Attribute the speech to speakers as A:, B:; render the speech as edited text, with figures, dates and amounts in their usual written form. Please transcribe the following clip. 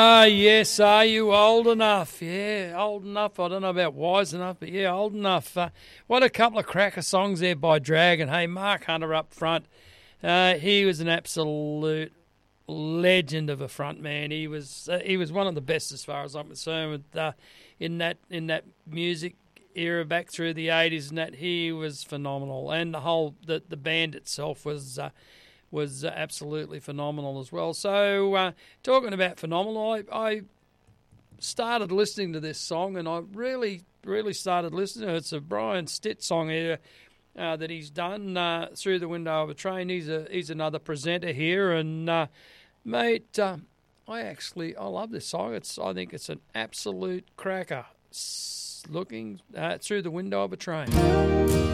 A: Yes, are you old enough? Yeah, old enough. I don't know about wise enough, but yeah, old enough. What a couple of cracker songs there by Dragon. Hey, Mark Hunter up front. He was an absolute legend of a front man. He was one of the best as far as I'm concerned with in that music era back through the 80s, and that he was phenomenal. And the band itself was absolutely phenomenal as well. So talking about phenomenal, I started listening to this song, and I really, really started listening to it. It's a Brian Stitt song here that he's done, Through the Window of a Train. He's another presenter here, and mate, I love this song. I think it's an absolute cracker. Looking through the window of a train.